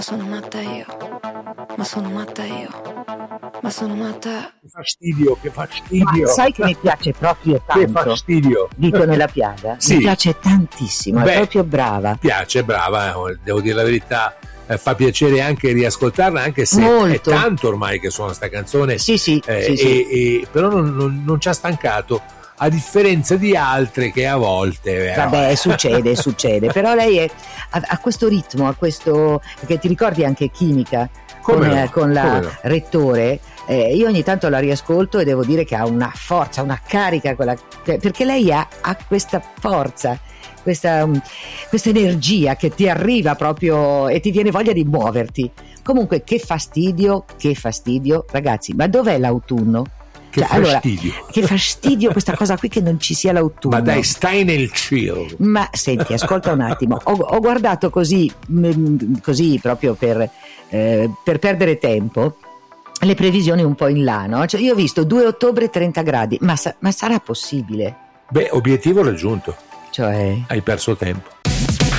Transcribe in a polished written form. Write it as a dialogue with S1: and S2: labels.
S1: Sono matta io, ma sono matta io, ma sono matta.
S2: Che fastidio.
S3: Ma sai che mi piace proprio
S2: Che
S3: tanto?
S2: fastidio.
S3: Dico nella piaga.
S2: Sì.
S3: Mi piace tantissimo,
S2: Beh,
S3: è proprio brava.
S2: Piace, brava, devo dire la verità. Fa piacere anche riascoltarla, anche se
S3: Molto.
S2: è tanto ormai che suona sta canzone.
S3: Sì, sì,
S2: Però non ci ha stancato, a differenza di altre che a volte
S3: Vabbè, succede, però lei ha questo ritmo, ha questo, perché ti ricordi anche Chimica con la Rettore. Io ogni tanto la riascolto e devo dire che ha una forza, una carica, perché lei ha questa forza, questa energia che ti arriva proprio e ti viene voglia di muoverti. Comunque che fastidio, ragazzi, ma dov'è l'autunno?
S2: Che fastidio.
S3: Allora, che fastidio questa cosa qui che non ci sia l'autunno.
S2: Ma dai, stai nel chill.
S3: Ma senti, ascolta un attimo, ho guardato così proprio per perdere tempo le previsioni un po' in là, no? Cioè, io ho visto 2 ottobre 30 gradi, ma sarà possibile?
S2: Beh, obiettivo raggiunto.
S3: Cioè?
S2: Hai perso tempo.